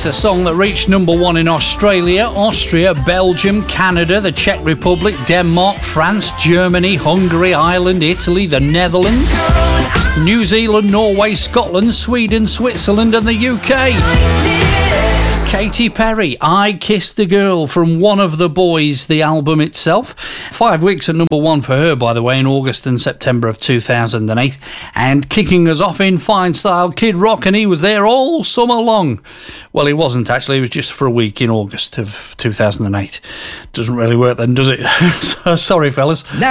It's a song that reached number one in Australia, Austria, Belgium, Canada, the Czech Republic, Denmark, France, Germany, Hungary, Ireland, Italy, the Netherlands, New Zealand, Norway, Scotland, Sweden, Switzerland and the UK. Katy Perry, I Kissed a Girl, from One of the Boys, the album itself. 5 weeks at number one for her, by the way, in August and September of 2008. And kicking us off in fine style, Kid Rock, and he was there all summer long. Well, he wasn't actually, it was just for a week in August of 2008. Doesn't really work then, does it? Sorry, fellas.